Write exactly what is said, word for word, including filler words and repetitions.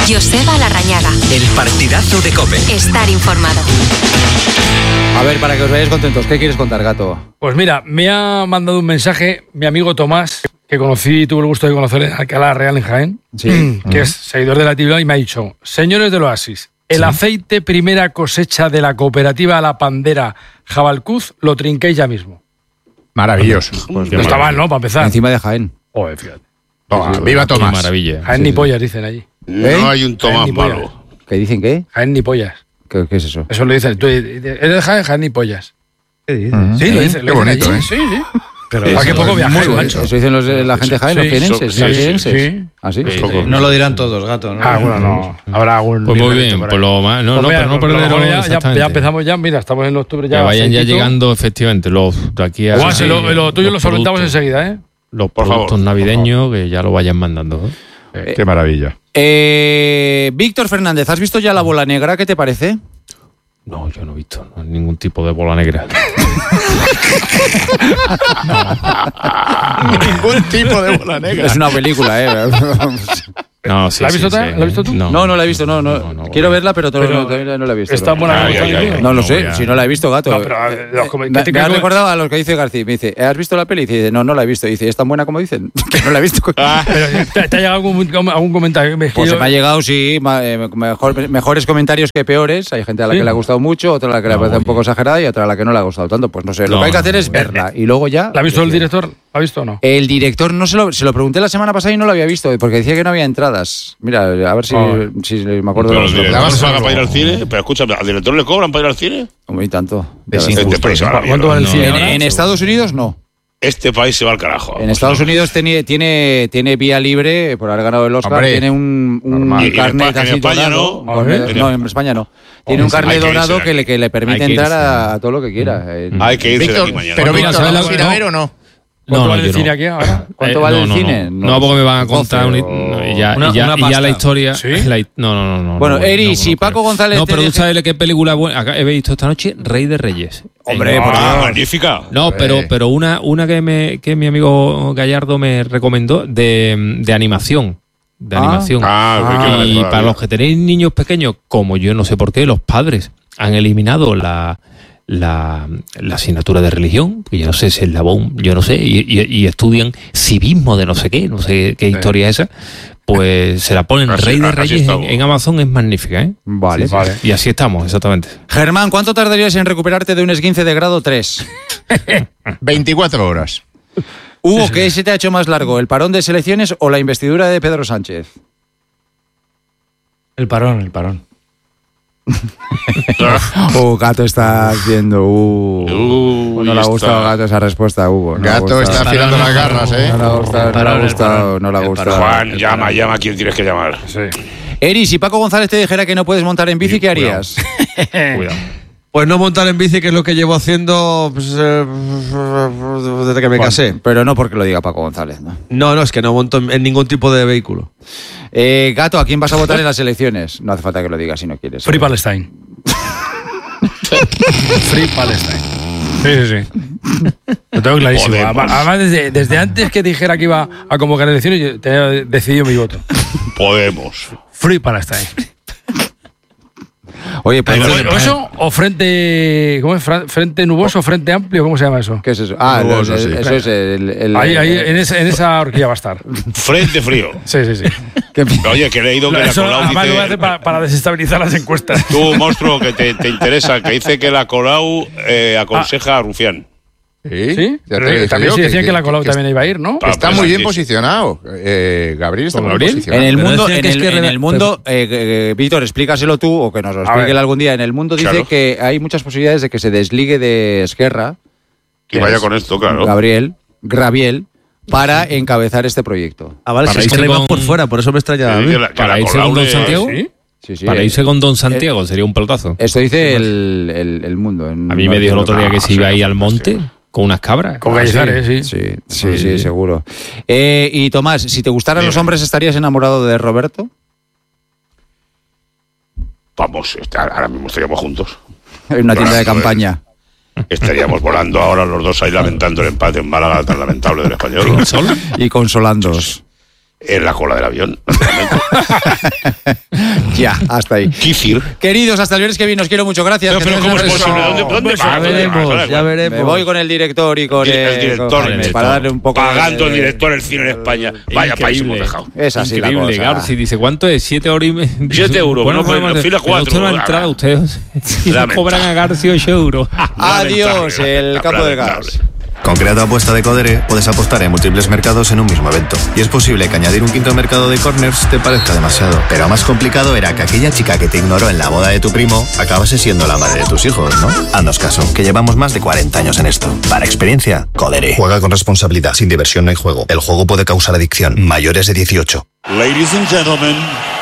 Joseba Larrañaga. El partidazo de COPE. Estar informado. A ver, para que os veáis contentos, ¿qué quieres contar, Gato? Pues mira, me ha mandado un mensaje mi amigo Tomás, que conocí y tuve el gusto de conocer en Alcalá Real, en Jaén, Sí. que es seguidor de la actividad, y me ha dicho: señores del Oasis, el Sí. aceite primera cosecha de la cooperativa La Pandera Jabalcuz lo trinquéis ya mismo. Maravilloso. Pues No está mal, ¿no? Para empezar. Encima de Jaén. Joder, fíjate. Toma, viva Tomás. Qué maravilla. Jaén Sí, ni sí. pollas, dicen allí. ¿Eh? No hay un Tomás Jaén ni pollas. malo. ¿Qué dicen qué? Jaén ni pollas. ¿Qué, qué es eso? Eso lo dicen. Tú, ¿eres de Jaén? Jaén ni pollas. ¿Qué dices? Sí, lo ¿Eh? dicen. Qué lo dicen bonito, allí. ¿eh? Sí, sí. Pero ¿Para qué eso poco es viajáis, muy macho? ¿Eso dicen los de la gente de Jaén, los Sí, jienenses? sí, ¿Los sí, jienenses? sí. ¿Ah, sí? Sí. No lo dirán todos, Gato, ¿no? Ah, bueno, no. Habrá algún... Pues muy diferente bien, por pues ahí. lo más. No, Pues no, mira, pero no pues perder lo mejor ya, ya, exactamente. ya empezamos ya, mira, estamos en octubre ya. Que vayan ya aceitito. llegando, efectivamente, los de aquí a. Guau, si lo, lo tuyo lo solventamos productos- enseguida, ¿eh? Los Por productos favor, navideños que ya lo vayan mandando. ¿eh? Qué maravilla. Eh, Víctor Fernández, ¿has visto ya La Bola Negra? ¿Qué te parece? No, yo no he visto no, ningún tipo de bola negra. Ningún tipo de bola negra. Es una película, ¿eh? No, sí, ¿La has sí, visto sí. tú? ¿La has visto tú? No, no la he visto, no, no. no, no, Quiero no. verla, pero, todo- Pero no, todavía no la he visto. Está buena. Ay, como ay, está ay, diciendo. No lo No, sé, ya. si no la he visto, Gato. No, pero a ver, los comen- me, ¿qué te me ha crees? recordado a lo que dice García. Me dice, ¿has visto la peli? Y dice, no, no la he visto. Y dice, ¿es tan buena como dicen? Que no la he visto. Pero ¿te, te ha llegado algún, algún comentario? Es que Pues yo- se me ha llegado, sí, ma- eh, mejor- mejores comentarios que peores. Hay gente a la ¿Sí? que le ha gustado mucho, otra a la que le No, parece un oye. poco exagerada y otra a la que no le ha gustado tanto. Pues no sé, lo No, que hay que no, hacer no, es no. verla. Y luego ya... ¿La ha visto el decir. director? ¿La ha visto o no? El director no se lo, se lo pregunté la semana pasada y no lo había visto, porque decía que no había entradas. Mira, a ver si, Oh. si me acuerdo Pero de el los director Vamos se a paga para ir al verlo. cine. Pero escúchame, ¿al director le cobran para ir al cine? Muy tanto. De Ya sin ves. Este país se va a la ¿Cuánto vale el no, cine En, ahora? en Estados Unidos no. Este país se va al carajo. En Estados Unidos tiene, tiene, tiene vía libre por haber ganado el Oscar. Hombre, tiene un, un normal. Y en carnet Espa- en así España dorado. no. Con- A ver. no, en España no. Tiene un Hay carnet que irse dorado de que le, que le permite Hay que entrar irse. a, a todo lo que quiera. Eh, Hay que irse de Víctor, aquí mañana. pero Víctor, ¿sabes la- ¿vamos a ir a ver o no? ¿Cuánto No, no, vale el yo cine no. aquí ahora? ¿Cuánto Eh, vale no, el no, cine? No, no, porque me van a contar doce un- o- no, y ya, una, y ya, una y ya pasta. la historia. ¿Sí? la hi- no, no, no, no. Bueno, no, Eri, no, si no, Paco creo. González No, te pero tú deje- sabes qué película buena. Acá he visto esta noche Rey de Reyes. Hombre, En- por Ah, Dios. magnífica. No, pero, pero una, una que, me, que mi amigo Gallardo me recomendó de, de animación. De Ah. animación. Ah, Ah, qué Y maravilla. para los que tenéis niños pequeños, como yo no sé por qué, los padres han eliminado la, la, la asignatura de religión, que yo no sé si es la B O M, yo no sé, y, y- y estudian civismo de no sé qué, no sé qué historia es esa, pues se la ponen Así- Rey de así Reyes estamos. en, en Amazon, es magnífica, ¿eh? Vale. Vale. Y así estamos, exactamente. Germán, ¿cuánto tardarías en recuperarte de un esguince de grado tres? veinticuatro horas. Hugo, ¿qué se te ha hecho más largo? ¿El parón de selecciones o la investidura de Pedro Sánchez? El parón, el parón. Oh, Gato está haciendo. Uh, Uy, no le ha está. gustado Gato esa respuesta, Hugo. No le ha Gato gustado. está afilando las garras, ¿eh? No le ha gustado, no le ha Parón, el gustado, parón. no le ha El gustado. Juan, llama, llama a quien tienes que llamar. Sí. Eri, si Paco González te dijera que no puedes montar en bici, ¿qué harías? Cuidado. Pues no montar en bici, que es lo que llevo haciendo pues, eh, desde que me casé. Pero no porque lo diga Paco González, ¿no? No, no, es que no monto en, en ningún tipo de vehículo. Eh, Gato, ¿a quién vas a votar en las elecciones? No hace falta que lo digas si no quieres. Free Palestine. Free Palestine. Sí, sí, sí. Lo tengo clarísimo. Podemos. Además, desde, desde antes que dijera que iba a convocar elecciones, yo tenía decidido mi voto. Podemos. Free Palestine. Oye, pues, O, o eso, o frente. ¿Cómo es? Fra- ¿Frente nuboso o frente amplio? ¿Cómo se llama eso? ¿qué es eso? Ah, No, el- eso sí. el- eso es el... el- Ahí, ahí, el- en, esa, en esa horquilla va a estar. Frente frío. Sí, sí, sí. ¿Qué- Oye, que he leído que la Eso Colau además lo voy a hacer dice... para, para desestabilizar las encuestas. Tú, monstruo, que te, te interesa, que dice que la Colau eh, aconseja a Rufián. ¿Sí? ¿Sí? Ya te Pero lo dije también yo, sí decían que, la Colau que también iba a ir, ¿no? Ah, está pues muy bien aquí. posicionado. Eh, Gabriel está ¿Con muy bien Gabriel? posicionado. En el Pero mundo, decían en que es el, que en rebe- el mundo, eh, eh, Víctor, explícaselo tú o que nos lo ver. explique él algún día. En el mundo dice Claro. que hay muchas posibilidades de que se desligue de Esquerra, Que vaya con esto, claro. Gabriel, Graviel, para encabezar este proyecto. Ah, vale, Para si es que irse le iba con- por fuera, por eso me extrañaba a Que mí. dice la- que Para la irse Colau con Don le- Santiago. ¿Sí? Sí, sí, Para eh, irse con Don Santiago sería un pelotazo. Esto dice el, el, el mundo. en- A mí me dijo el otro día que Ah, se iba sí, ahí al fantástico. monte con unas cabras. Con Ah, Cañizares, sí. Sí, sí, sí, seguro. Eh, y Tomás, si te gustaran Bien. los hombres, ¿estarías enamorado de Roberto? Vamos, este, ahora mismo estaríamos juntos. En una tienda de Claro, campaña. Estaríamos volando ahora los dos ahí lamentando el empate en Málaga tan lamentable del Español. ¿Solo? Y consolándoos. En la cola del avión, naturalmente. Ya, hasta ahí. Kifir. Queridos, hasta el viernes que viene, os quiero mucho, gracias. Pero, Que pero tengáis ¿cómo es una- posible? ¿Dónde, dónde Ya va? ¿Dónde va? veremos, Vale, ya vale. veremos. Me voy con el director y con El el, director, con- el director. para darle un poco Pagando de- el director el cine en España. Vaya país hemos dejado. Es así la Increíble, cosa. Garci dice, ¿cuánto es? ¿Siete horas y media? Siete euros, Bueno, no, pues, podemos- fila pero cuatro. usted no ha entrado, usted si le Lamentable. cobran a Garci ocho euros. Adiós, el campo del Lamentable. gas. Con Creato Apuesta de Codere puedes apostar en múltiples mercados en un mismo evento. Y es posible que añadir un quinto mercado de corners te parezca demasiado. Pero más complicado era que aquella chica que te ignoró en la boda de tu primo acabase siendo la madre de tus hijos, ¿no? Haznos caso, que llevamos más de cuarenta años en esto. Para experiencia, Codere. Juega con responsabilidad, sin diversión no hay juego. El juego puede causar adicción. Mayores de dieciocho. Ladies and gentlemen,